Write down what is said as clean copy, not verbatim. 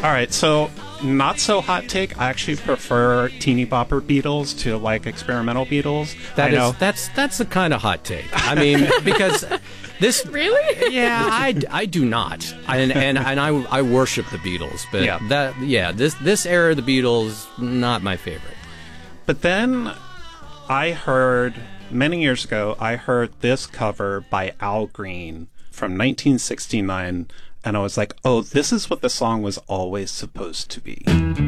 All right, so not so hot take. I actually prefer teeny bopper Beatles to like experimental Beatles. That's the kind of hot take. I mean, because this Really? yeah, I do not, and I worship the Beatles, but this era of the Beatles, not my favorite. But then I heard many years ago, I heard this cover by Al Green from 1969. And I was like, oh, this is what the song was always supposed to be.